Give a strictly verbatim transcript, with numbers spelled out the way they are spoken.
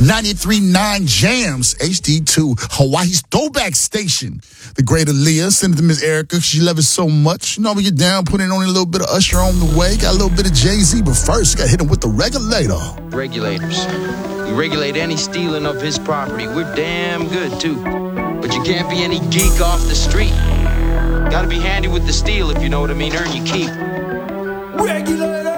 ninety-three point nine Jams, H D two, Hawaii's throwback station. The great Aaliyah, send it to Miss Erica, she love it so much. You know, we get down, put in only a little bit of Usher on the way, got a little bit of Jay-Z, but first, got hit him with the regulator. Regulators. We regulate any stealing of his property. We're damn good, too. But you can't be any geek off the street. Gotta be handy with the steel, if you know what I mean. Earn your keep. Regulator!